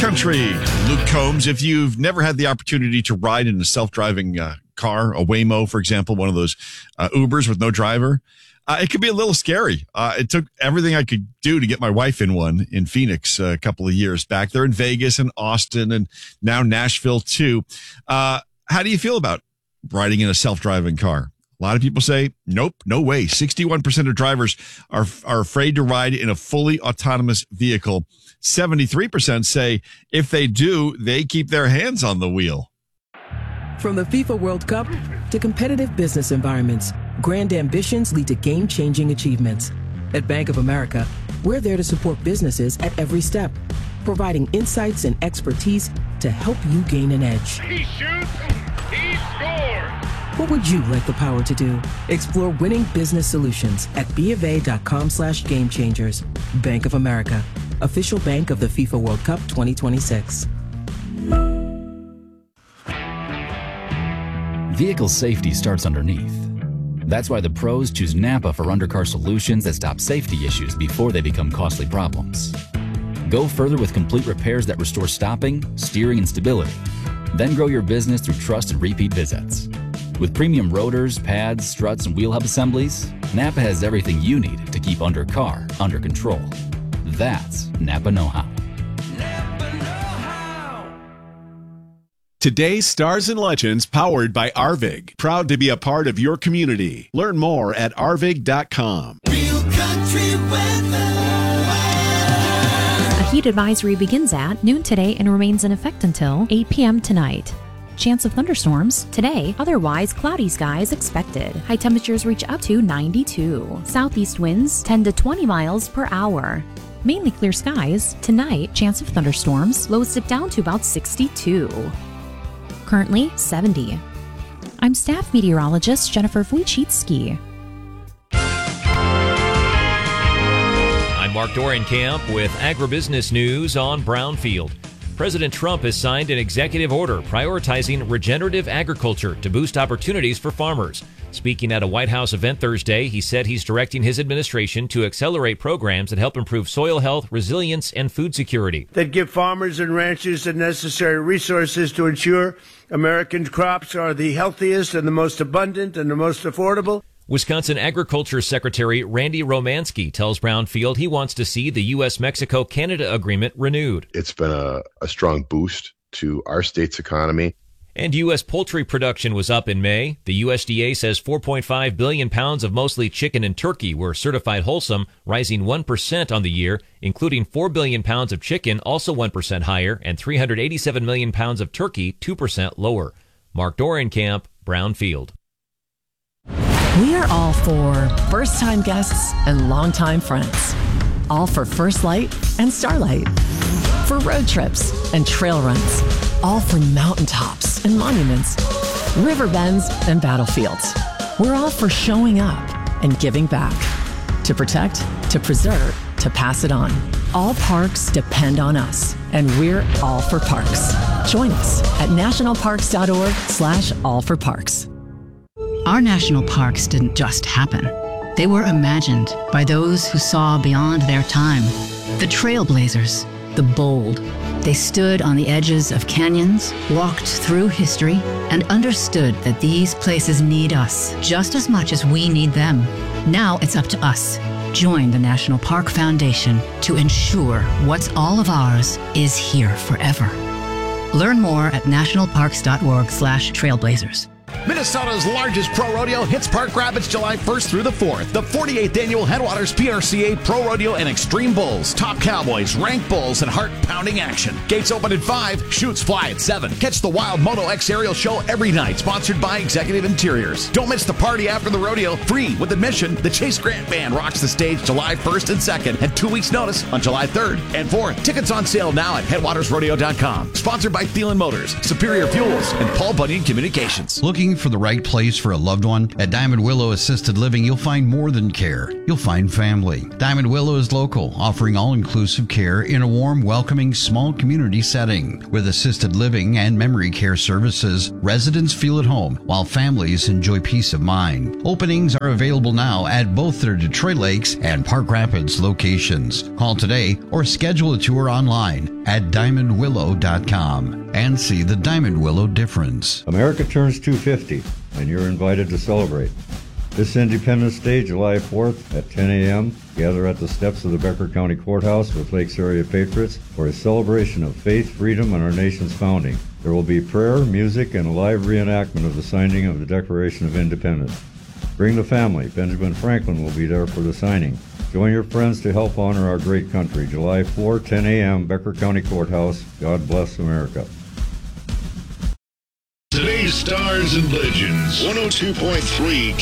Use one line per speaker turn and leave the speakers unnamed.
Country, Luke Combs. If you've never had the opportunity to ride in a self-driving car, a Waymo, for example, one of those Ubers with no driver, it could be a little scary. It took everything I could do to get my wife in one in Phoenix a couple of years back. They're in Vegas and Austin and now Nashville too. How do you feel about riding in a self-driving car? A lot of people say, nope, no way. 61% of drivers are afraid to ride in a fully autonomous vehicle. 73% say if they do, they keep their hands on the wheel.
From the FIFA World Cup to competitive business environments, grand ambitions lead to game-changing achievements. At Bank of America, we're there to support businesses at every step, providing insights and expertise to help you gain an edge.
He shoots, he scores!
What would you like the power to do? Explore winning business solutions at BofA.com/gamechangers. Bank of America, official bank of the FIFA World Cup 2026.
Vehicle safety starts underneath. That's why the pros choose Napa for undercar solutions that stop safety issues before they become costly problems. Go further with complete repairs that restore stopping, steering, and stability. Then grow your business through trust and repeat visits. With premium rotors, pads, struts, and wheel hub assemblies, Napa has everything you need to keep undercar under control. That's Napa know-how.
Today's Stars and Legends powered by Arvig. Proud to be a part of your community. Learn more at arvig.com.
Real country weather.
A heat advisory begins at noon today and remains in effect until 8 p.m. tonight. Chance of thunderstorms today, otherwise cloudy skies expected. High temperatures reach up to 92. Southeast winds 10 to 20 miles per hour. Mainly clear skies. Tonight, chance of thunderstorms. Lows dip down to about 62. Currently 70. I'm staff meteorologist Jennifer Wojcicki.
I'm Mark Dorenkamp with Agribusiness News on Brownfield. President Trump has signed an executive order prioritizing regenerative agriculture to boost opportunities for farmers. Speaking at a White House event Thursday, he said he's directing his administration to accelerate programs that help improve soil health, resilience, and food security.
That give farmers and ranchers the necessary resources to ensure American crops are the healthiest and the most abundant and the most affordable.
Wisconsin Agriculture Secretary Randy Romanski tells Brownfield he wants to see the U.S.-Mexico-Canada agreement renewed.
It's been a strong boost to our state's economy.
And U.S. poultry production was up in May. The USDA says 4.5 billion pounds of mostly chicken and turkey were certified wholesome, rising 1% on the year, including 4 billion pounds of chicken, also 1% higher, and 387 million pounds of turkey, 2% lower. Mark Dorenkamp, Brownfield.
We are all for first-time guests and longtime friends. All for First Light and Starlight. For road trips and trail runs. All for mountaintops and monuments, river bends and battlefields. We're all for showing up and giving back. To protect, to preserve, to pass it on. All parks depend on us, and we're all for parks. Join us at nationalparks.org/allforparks.
Our national parks didn't just happen. They were imagined by those who saw beyond their time. The trailblazers, the bold. They stood on the edges of canyons, walked through history, and understood that these places need us just as much as we need them. Now it's up to us. Join the National Park Foundation to ensure what's all of ours is here forever. Learn more at nationalparks.org/trailblazers.
Minnesota's largest pro rodeo hits Park Rapids July 1st through the 4th. The 48th annual Headwaters PRCA Pro Rodeo and Extreme Bulls. Top cowboys, rank bulls, and heart-pounding action. Gates open at 5, shoots fly at 7. Catch the Wild Moto X aerial show every night, sponsored by Executive Interiors. Don't miss the party after the rodeo. Free with admission. The Chase Grant Band rocks the stage July 1st and 2nd, and 2 weeks' notice on July 3rd and 4th. Tickets on sale now at headwatersrodeo.com. Sponsored by Thielen Motors, Superior Fuels, and Paul Bunyan Communications.
Looking Looking for the right place for a loved one? At Diamond Willow Assisted Living, you'll find more than care. You'll find family. Diamond Willow is local, offering all-inclusive care in a warm, welcoming, small community setting. With assisted living and memory care services, residents feel at home, while families enjoy peace of mind. Openings are available now at both their Detroit Lakes and Park Rapids locations. Call today or schedule a tour online at diamondwillow.com and see the Diamond Willow difference.
America turns 250, and you're invited to celebrate. This Independence Day, July 4th at 10 a.m., gather at the steps of the Becker County Courthouse with Lakes Area Patriots for a celebration of faith, freedom, and our nation's founding. There will be prayer, music, and a live reenactment of the signing of the Declaration of Independence. Bring the family. Benjamin Franklin will be there for the signing. Join your friends to help honor our great country. July 4, 10 a.m., Becker County Courthouse. God bless America.
Today's Stars and Legends, 102.3